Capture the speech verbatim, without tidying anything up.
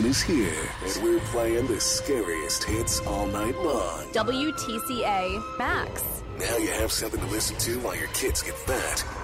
is here, and we're playing the scariest hits all night long. W T C A Max. Now you have something to listen to while your kids get fat.